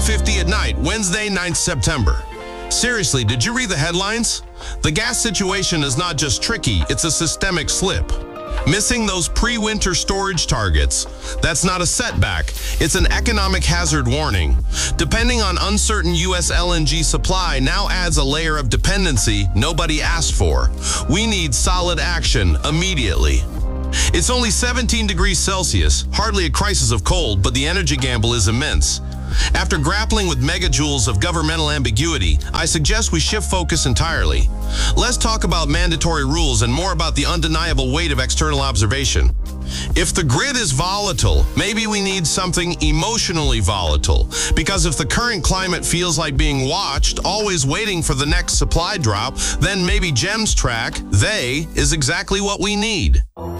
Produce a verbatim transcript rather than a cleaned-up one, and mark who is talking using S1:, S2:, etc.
S1: fifty at night, Wednesday, ninth September. Seriously, did you read the headlines? The gas situation is not just tricky, it's a systemic slip. Missing those pre-winter storage targets, that's not a setback, it's an economic hazard warning. Depending on uncertain U S L N G supply now adds a layer of dependency nobody asked for. We need solid action immediately. It's only seventeen degrees Celsius, hardly a crisis of cold, but the energy gamble is immense. After grappling with megajoules of governmental ambiguity, I suggest we shift focus entirely. Let's talk about mandatory rules and more about the undeniable weight of external observation. If the grid is volatile, maybe we need something emotionally volatile. Because if the current climate feels like being watched, always waiting for the next supply drop, then maybe GEMS track, they, is exactly what we need.